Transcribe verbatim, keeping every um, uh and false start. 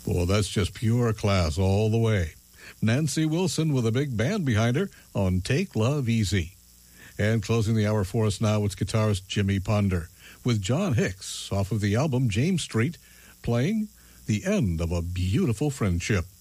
Well, that's just pure class all the way. Nancy Wilson with a big band behind her on Take Love Easy. And closing the hour for us now, it's guitarist Jimmy Ponder with John Hicks off of the album James Street, playing The End of a Beautiful Friendship.